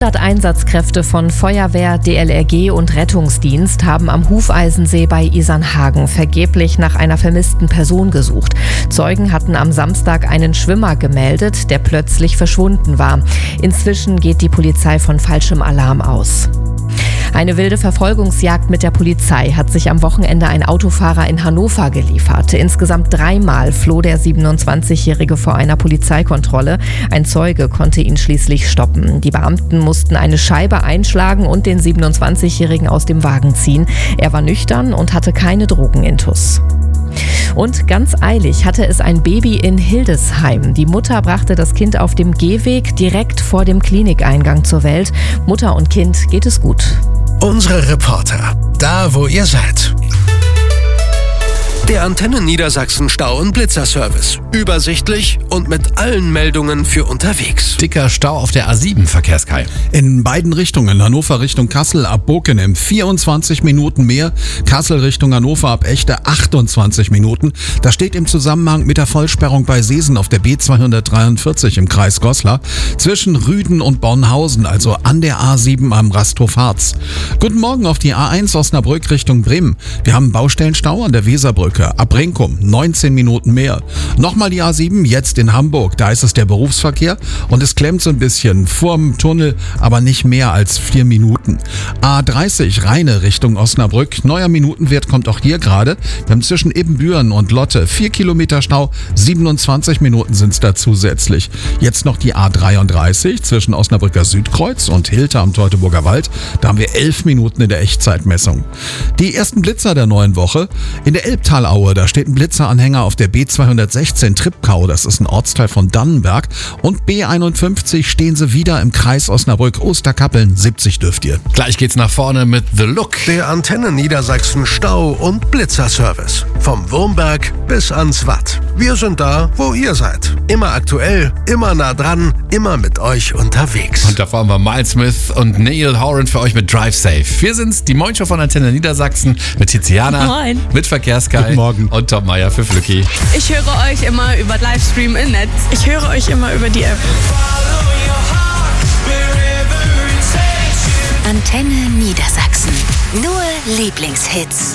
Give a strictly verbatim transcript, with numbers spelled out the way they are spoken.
Einsatzkräfte von Feuerwehr, D L R G und Rettungsdienst haben am Hufeisensee bei Isernhagen vergeblich nach einer vermissten Person gesucht. Zeugen hatten am Samstag einen Schwimmer gemeldet, der plötzlich verschwunden war. Inzwischen geht die Polizei von falschem Alarm aus. Eine wilde Verfolgungsjagd mit der Polizei hat sich am Wochenende ein Autofahrer in Hannover geliefert. Insgesamt dreimal floh der siebenundzwanzigjährige vor einer Polizeikontrolle. Ein Zeuge konnte ihn schließlich stoppen. Die Beamten mussten eine Scheibe einschlagen und den siebenundzwanzigjährigen aus dem Wagen ziehen. Er war nüchtern und hatte keine Drogenintus. Und ganz eilig hatte es ein Baby in Hildesheim. Die Mutter brachte das Kind auf dem Gehweg direkt vor dem Klinikeingang zur Welt. Mutter und Kind geht es gut. Unsere Reporter, da wo ihr seid. Der Antenne Niedersachsen Stau- und Blitzerservice. Übersichtlich und mit allen Meldungen für unterwegs. Dicker Stau auf der A sieben, Verkehrskai. In beiden Richtungen, Hannover Richtung Kassel ab Bokenem vierundzwanzig Minuten mehr, Kassel Richtung Hannover ab Echte achtundzwanzig Minuten. Das steht im Zusammenhang mit der Vollsperrung bei Seesen auf der B zweihundertdreiundvierzig im Kreis Goslar zwischen Rüden und Bornhausen, also an der A sieben am Rasthof Harz. Guten Morgen auf die A eins Osnabrück Richtung Bremen. Wir haben Baustellenstau an der Weserbrücke. Ab Brinkum neunzehn Minuten mehr. Nochmal die A sieben, jetzt in Hamburg. Da ist es der Berufsverkehr und es klemmt so ein bisschen vorm Tunnel, aber nicht mehr als vier Minuten. A dreißig Rheine Richtung Osnabrück. Neuer Minutenwert kommt auch hier gerade. Wir haben zwischen Ibbenbüren und Lotte vier Kilometer Stau. siebenundzwanzig Minuten sind es da zusätzlich. Jetzt noch die A dreiunddreißig zwischen Osnabrücker Südkreuz und Hilter am Teutoburger Wald. Da haben wir elf Minuten in der Echtzeitmessung. Die ersten Blitzer der neuen Woche. In der Elbtal Aue, da steht ein Blitzeranhänger auf der B zweihundertsechzehn Tripkau, das ist ein Ortsteil von Dannenberg. Und B einundfünfzig stehen sie wieder im Kreis Osnabrück-Osterkappeln, siebzig dürft ihr. Gleich geht's nach vorne mit The Look. Der Antenne Niedersachsen Stau- und Blitzerservice. Vom Wurmberg bis ans Watt. Wir sind da, wo ihr seid. Immer aktuell, immer nah dran, immer mit euch unterwegs. Und da fahren wir Miles Smith und Neil Horan für euch mit Drive Safe. Wir sind's, die Moin Show von Antenne Niedersachsen mit Tiziana, Moin. mit Verkehrskai. Guten Morgen. Und Tom Meyer für Flücki. Ich höre euch immer über Livestream im Netz. Ich höre euch immer über die App. Antenne Niedersachsen. Nur Lieblingshits.